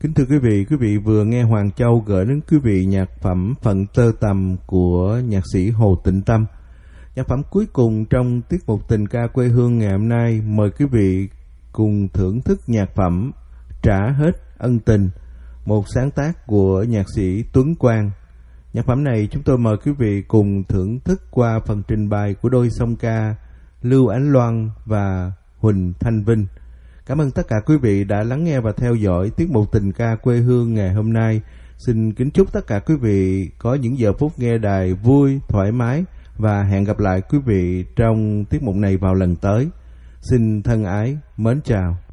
Kính thưa quý vị vừa nghe Hoàng Châu gửi đến quý vị nhạc phẩm Phận Tơ Tằm của nhạc sĩ Hồ Tịnh Tâm. Nhạc phẩm cuối cùng trong tiết mục Tình Ca Quê Hương ngày hôm nay, mời quý vị cùng thưởng thức nhạc phẩm Trả Hết Ân Tình, một sáng tác của nhạc sĩ Tuấn Quang. Nhạc phẩm này chúng tôi mời quý vị cùng thưởng thức qua phần trình bày của đôi song ca Lưu Ánh Loan và Huỳnh Thanh Vinh. Cảm ơn tất cả quý vị đã lắng nghe và theo dõi tiết mục Tình Ca Quê Hương ngày hôm nay. Xin kính chúc tất cả quý vị có những giờ phút nghe đài vui, thoải mái và hẹn gặp lại quý vị trong tiết mục này vào lần tới. Xin thân ái, mến chào.